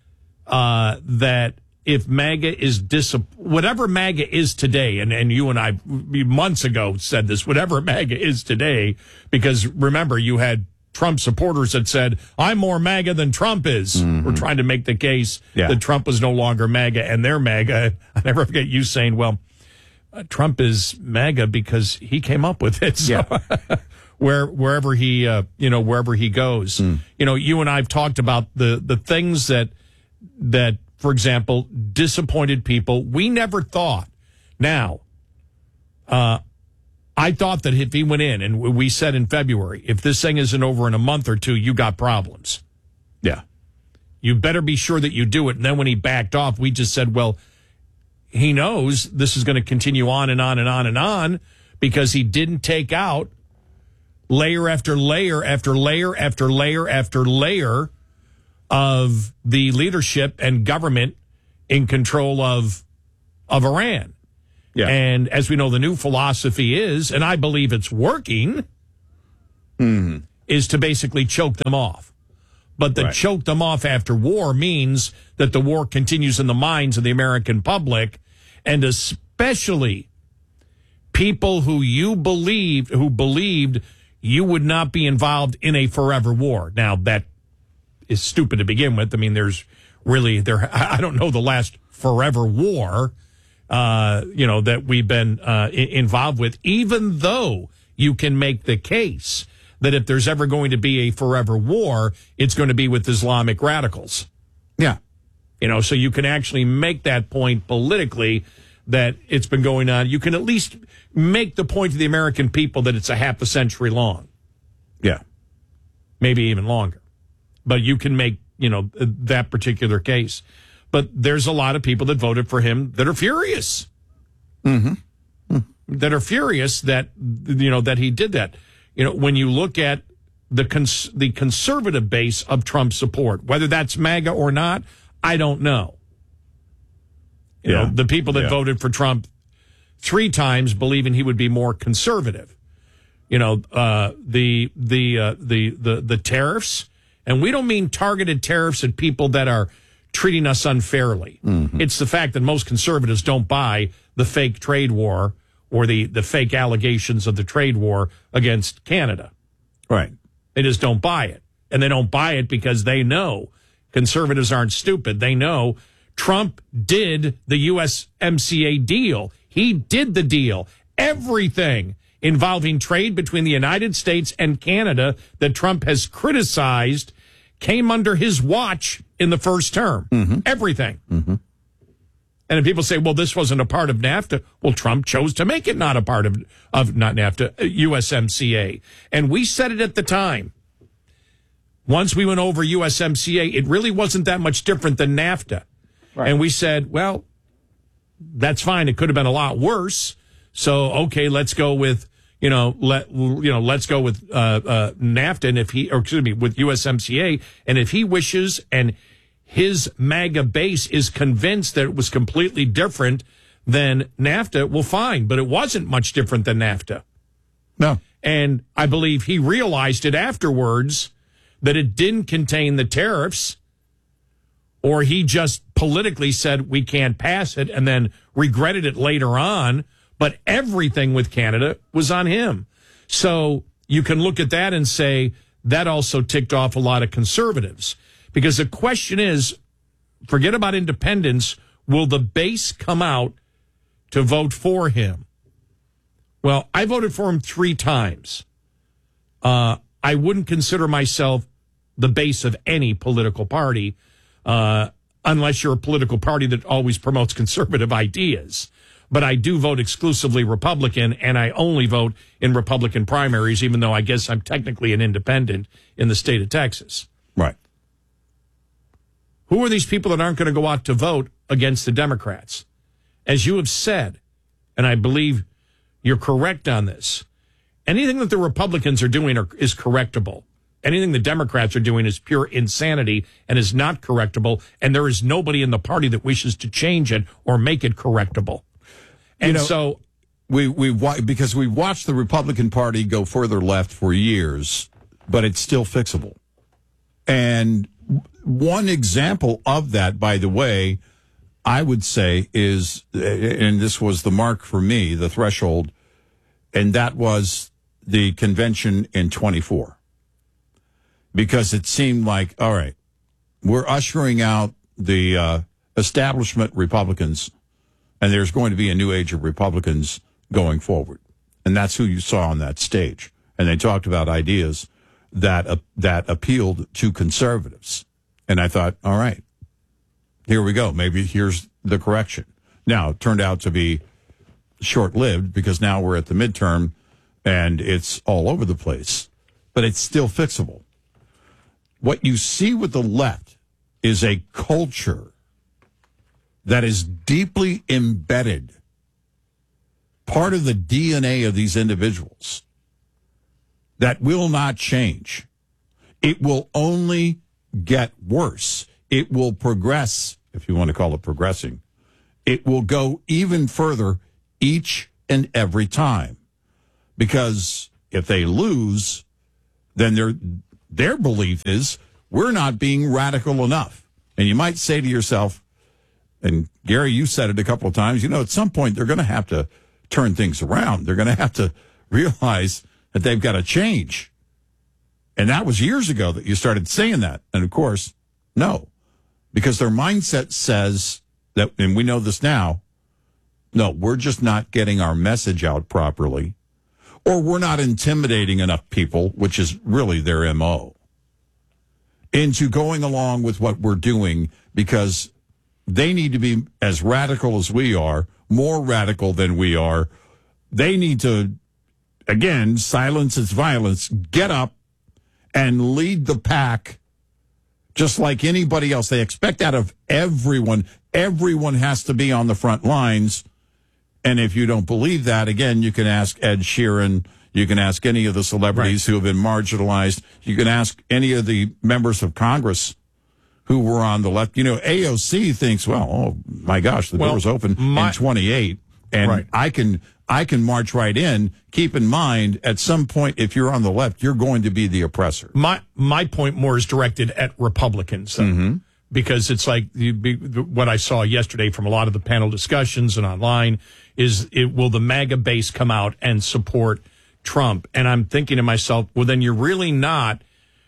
Speaker 25: that if MAGA is whatever MAGA is today, and you and I months ago said this, whatever MAGA is today, because remember, you had Trump supporters that said, I'm more MAGA than Trump is. Mm-hmm. We're trying to make the case that Trump was no longer MAGA and they're MAGA. I never forget you saying, well, Trump is MAGA because he came up with it. So wherever he goes, you and I've talked about the things that for example, disappointed people. We never thought. Now, I thought that if he went in, and we said in February, if this thing isn't over in a month or two, you got problems.
Speaker 7: Yeah.
Speaker 25: You better be sure that you do it. And then when he backed off, we just said, well, he knows this is going to continue on and on and on and on because he didn't take out layer after layer after layer after layer after layer of the leadership and government in control of Iran.
Speaker 7: Yeah.
Speaker 25: And as we know, the new philosophy is, and I believe it's working, is to basically choke them off. But the choke them off after war means that the war continues in the minds of the American public, and especially people who believed you would not be involved in a forever war. Now, that is stupid to begin with. I mean, I don't know the last forever war, that we've been involved with, even though you can make the case that if there's ever going to be a forever war, it's going to be with Islamic radicals.
Speaker 7: Yeah.
Speaker 25: So you can actually make that point politically that it's been going on. You can at least make the point to the American people that it's a half a century long.
Speaker 7: Yeah.
Speaker 25: Maybe even longer. But you can make, that particular case. But there's a lot of people that voted for him that are furious. That are furious that, that he did that. When you look at the conservative base of Trump support, whether that's MAGA or not, I don't know. You know, the people that voted for Trump 3 times believing he would be more conservative. The tariffs, and we don't mean targeted tariffs at people that are treating us unfairly. It's the fact that most conservatives don't buy the fake trade war or the fake allegations of the trade war against Canada.
Speaker 7: Right.
Speaker 25: They just don't buy it. And they don't buy it because they know conservatives aren't stupid. They know Trump did the USMCA deal. He did the deal. Everything involving trade between the United States and Canada that Trump has criticized came under his watch in the first term. Everything. And if people say, well, this wasn't a part of NAFTA, well, Trump chose to make it not a part of not NAFTA, USMCA. And we said it at the time. Once we went over USMCA, it really wasn't that much different than NAFTA. Right. And we said, well, that's fine. It could have been a lot worse. So, okay, let's go with, let's go with NAFTA and with USMCA. And if he wishes and his MAGA base is convinced that it was completely different than NAFTA, well, fine. But it wasn't much different than NAFTA.
Speaker 7: No.
Speaker 25: And I believe he realized it afterwards that it didn't contain the tariffs, or he just politically said we can't pass it and then regretted it later on. But everything with Canada was on him. So you can look at that and say that also ticked off a lot of conservatives. Because the question is, forget about independence, will the base come out to vote for him? Well, I voted for him 3 times. I wouldn't consider myself the base of any political party, unless you're a political party that always promotes conservative ideas. But I do vote exclusively Republican, and I only vote in Republican primaries, even though I guess I'm technically an independent in the state of Texas.
Speaker 7: Right.
Speaker 25: Who are these people that aren't going to go out to vote against the Democrats? As you have said, and I believe you're correct on this, anything that the Republicans are doing is correctable. Anything the Democrats are doing is pure insanity and is not correctable, and there is nobody in the party that wishes to change it or make it correctable. And so
Speaker 7: because we watched the Republican Party go further left for years, but it's still fixable. And one example of that, by the way, I would say is, and this was the mark for me, the threshold, and that was the convention in 24. Because it seemed like, all right, we're ushering out the establishment Republicans, and there's going to be a new age of Republicans going forward. And that's who you saw on that stage. And they talked about ideas that appealed to conservatives. And I thought, all right, here we go. Maybe here's the correction. Now, it turned out to be short-lived because now we're at the midterm and it's all over the place. But it's still fixable. What you see with the left is a culture that is deeply embedded, part of the DNA of these individuals, that will not change. It will only get worse. It will progress, if you want to call it progressing. It will go even further each and every time. Because if they lose, then their belief is we're not being radical enough. And you might say to yourself, and Gary, you said it a couple of times, at some point they're going to have to turn things around. They're going to have to realize that they've got to change. And that was years ago that you started saying that. And of course, no, because their mindset says that, and we know this now, no, we're just not getting our message out properly, or we're not intimidating enough people, which is really their MO, into going along with what we're doing because they need to be as radical as we are, more radical than we are. They need to, again, silence its violence, get up and lead the pack just like anybody else. They expect that of everyone. Everyone has to be on the front lines. And if you don't believe that, again, you can ask Ed Sheeran. You can ask any of the celebrities who have been marginalized. You can ask any of the members of Congress who were on the left. AOC thinks, well, oh, my gosh, the door's open in 28. And I can march right in. Keep in mind, at some point, if you're on the left, you're going to be the oppressor.
Speaker 25: My point more is directed at Republicans. Because it's like what I saw yesterday from a lot of the panel discussions and online is, will the MAGA base come out and support Trump? And I'm thinking to myself, well, then you're really not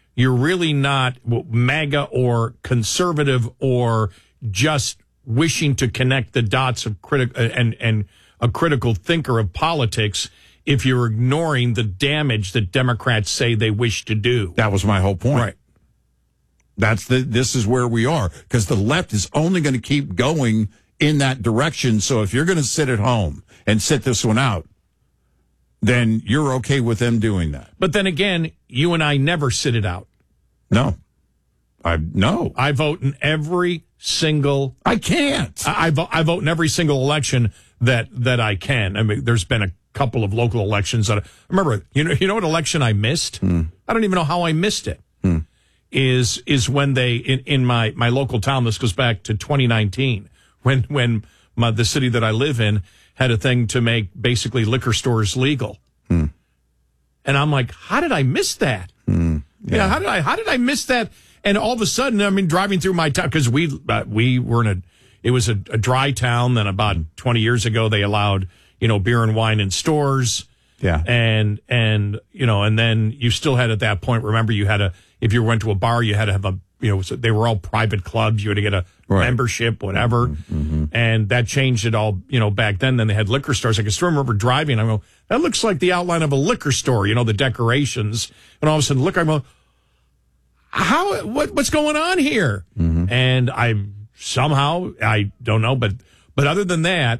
Speaker 25: MAGA or conservative or just wishing to connect the dots of and a critical thinker of politics if you're ignoring the damage that Democrats say they wish to do.
Speaker 7: That was my whole point. Right. This is where we are, because the left is only going to keep going in that direction. So if you're going to sit at home and sit this one out, then you're okay with them doing that.
Speaker 25: But then again, you and I never sit it out.
Speaker 7: No. I
Speaker 25: vote in every single.
Speaker 7: I can't.
Speaker 25: I vote in every single election that I can. I mean, there's been a couple of local elections that I remember. You know what election I missed? I don't even know how I missed it. Is when they in my local town. This goes back to 2019 when the city that I live in had a thing to make basically liquor stores legal. And I'm like, how did I miss that? Yeah, how did I miss that? And all of a sudden, I mean, driving through my town, because we were it was a dry town. Then about 20 years ago, they allowed, beer and wine in stores.
Speaker 7: Yeah.
Speaker 25: And then you still had at that point, remember, if you went to a bar, you had to have they were all private clubs. You had to get a membership, whatever. And that changed it all, back then. Then they had liquor stores. I can still remember driving. I go, that looks like the outline of a liquor store, the decorations. And all of a sudden, I go, what's going on here? And I don't know, but other than that,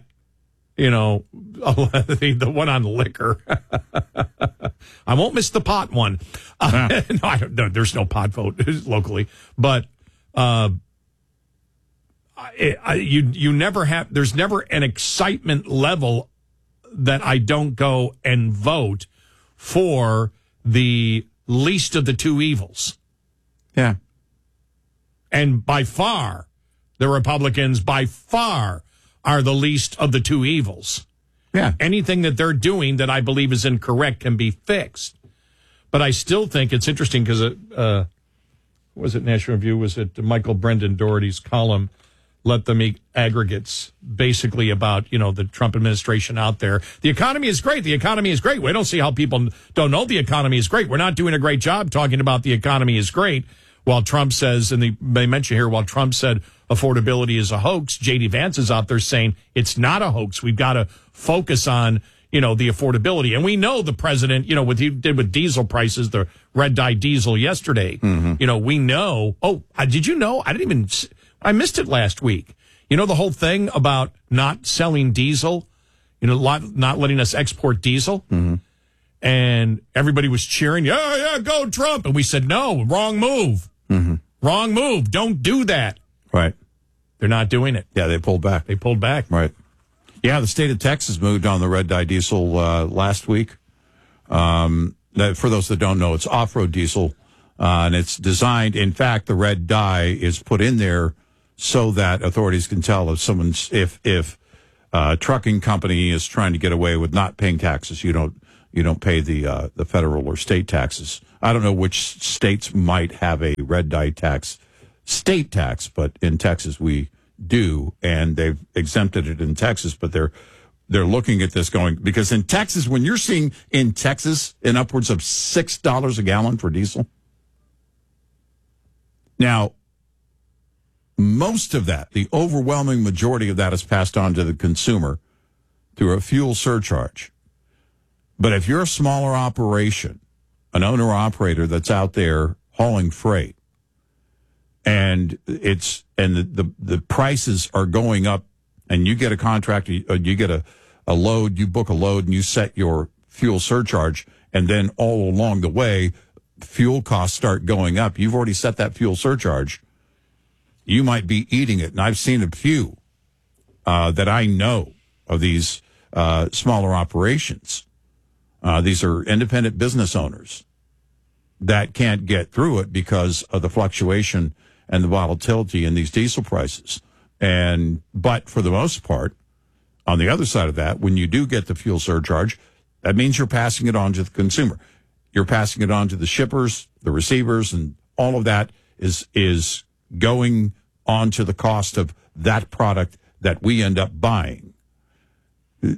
Speaker 25: the one on liquor, I won't miss the pot one. No, I don't know. There's no pot vote locally, but you never have. There's never an excitement level that I don't go and vote for the least of the two evils.
Speaker 7: Yeah.
Speaker 25: And by far, the Republicans are the least of the two evils.
Speaker 7: Yeah.
Speaker 25: Anything that they're doing that I believe is incorrect can be fixed. But I still think it's interesting because was it National Review? Was it Michael Brendan Doherty's column, Let Them Eat Aggregates, basically about, the Trump administration out there. The economy is great. The economy is great. We don't see how people don't know the economy is great. We're not doing a great job talking about the economy is great. While Trump says, and they mention here, while Trump said affordability is a hoax, J.D. Vance is out there saying it's not a hoax. We've got to focus on, the affordability. And we know the president, what he did with diesel prices, the red dye diesel yesterday, we know. Oh, did you know? I missed it last week. You know the whole thing about not selling diesel, not letting us export diesel?
Speaker 7: Mm-hmm.
Speaker 25: And everybody was cheering, yeah, go Trump. And we said, no, wrong move.
Speaker 7: Mm-hmm.
Speaker 25: Wrong move. Don't do that.
Speaker 7: Right.
Speaker 25: They're not doing it.
Speaker 7: Yeah, they pulled back.
Speaker 25: Right.
Speaker 7: Yeah, the state of Texas moved on the red dye diesel last week. For those that don't know, it's off-road diesel, and it's designed. In fact, the red dye is put in there so that authorities can tell if a trucking company is trying to get away with not paying taxes. You don't pay the federal or state taxes. I don't know which states might have a red dye state tax, but in Texas we do, and they've exempted it in Texas, but they're looking at this going, because in Texas, when you're seeing in Texas in upwards of $6 a gallon for diesel. Now, most of that, the overwhelming majority of that is passed on to the consumer through a fuel surcharge. But if you're a smaller operation, an owner-operator that's out there hauling freight, and the prices are going up, and you get a contract, you get a load, you book a load, and you set your fuel surcharge, and then all along the way, fuel costs start going up. You've already set that fuel surcharge. You might be eating it, and I've seen a few that I know of these smaller operations. These are independent business owners that can't get through it because of the fluctuation and the volatility in these diesel prices. But for the most part, on the other side of that, when you do get the fuel surcharge, that means you're passing it on to the consumer. You're passing it on to the shippers, the receivers, and all of that is going on to the cost of that product that we end up buying. There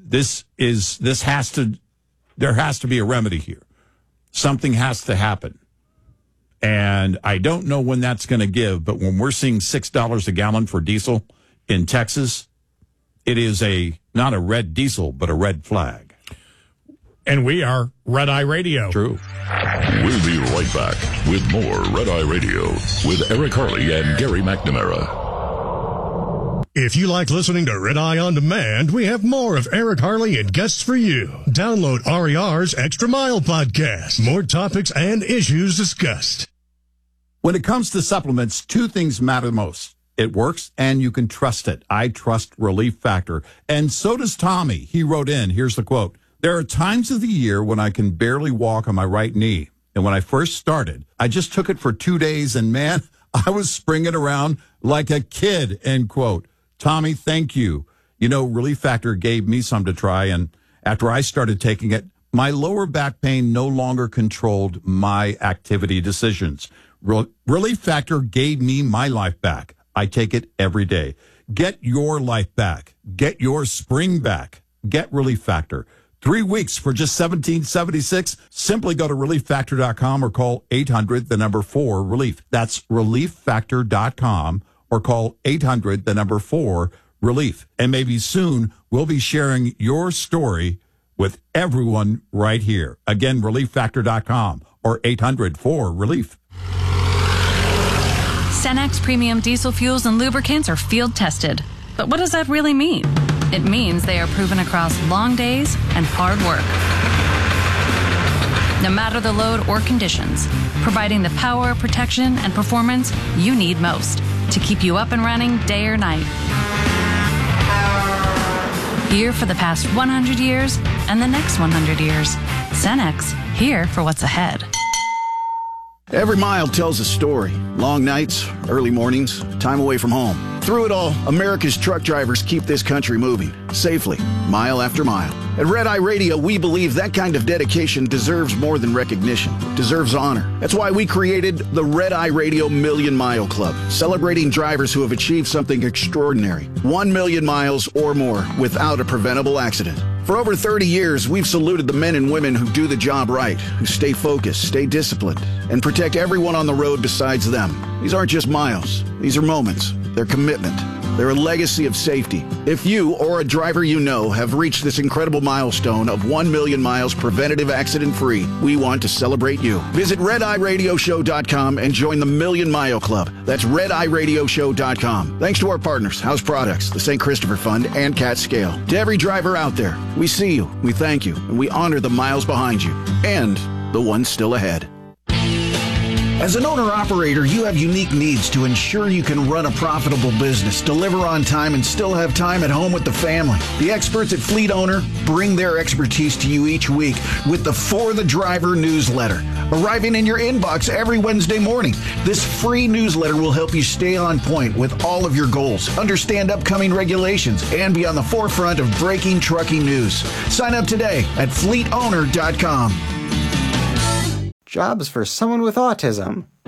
Speaker 7: has to be a remedy here. Something has to happen. And I don't know when that's going to give, but when we're seeing $6 a gallon for diesel in Texas, it is not a red diesel, but a red flag.
Speaker 25: And we are Red Eye Radio.
Speaker 7: True.
Speaker 31: We'll be right back with more Red Eye Radio with Eric Harley and Gary McNamara.
Speaker 16: If you like listening to Red Eye On Demand, we have more of Eric Harley and guests for you. Download RER's Extra Mile podcast. More topics and issues discussed.
Speaker 7: When it comes to supplements, two things matter most. It works, and you can trust it. I trust Relief Factor. And so does Tommy. He wrote in, here's the quote: "There are times of the year when I can barely walk on my right knee. And when I first started, I just took it for 2 days, and man, I was springing around like a kid," end quote. Tommy, thank you. You know, Relief Factor gave me some to try, and after I started taking it, my lower back pain no longer controlled my activity decisions. Relief Factor gave me my life back. I take it every day. Get your life back. Get your spring back. Get Relief Factor. 3 weeks for just $17.76. Simply go to ReliefFactor.com or call 800-4-RELIEF. That's ReliefFactor.com or call 800-4-RELIEF. And maybe soon we'll be sharing your story with everyone right here. Again, ReliefFactor.com or 800-4-RELIEF.
Speaker 17: Cenex Premium Diesel Fuels and Lubricants are field tested. But what does that really mean? It means they are proven across long days and hard work. No matter the load or conditions, providing the power, protection, and performance you need most to keep you up and running day or night. Here for the past 100 years and the next 100 years. Cenex, here for what's ahead.
Speaker 15: Every mile tells a story. Long nights, early mornings, time away from home. Through it all, America's truck drivers keep this country moving, safely, mile after mile. At Red Eye Radio, we believe that kind of dedication deserves more than recognition. It deserves honor. That's why we created the Red Eye Radio Million Mile Club, celebrating drivers who have achieved something extraordinary. 1 million miles or more without a preventable accident. For over 30 years, we've saluted the men and women who do the job right, who stay focused, stay disciplined, and protect everyone on the road besides them. These aren't just miles. These are moments. They're commitment. They're a legacy of safety. If you or a driver you know have reached this incredible milestone of 1 million miles preventative accident-free, we want to celebrate you. Visit RedEyeRadioShow.com and join the Million Mile Club. That's RedEyeRadioShow.com. Thanks to our partners, House Products, the St. Christopher Fund, and Cat Scale. To every driver out there, we see you, we thank you, and we honor the miles behind you and the ones still ahead. As an owner-operator, you have unique needs to ensure you can run a profitable business, deliver on time, and still have time at home with the family. The experts at Fleet Owner bring their expertise to you each week with the For the Driver newsletter, arriving in your inbox every Wednesday morning. This free newsletter will help you stay on point with all of your goals, understand upcoming regulations, and be on the forefront of breaking trucking news. Sign up today at fleetowner.com.
Speaker 1: Jobs for someone with autism.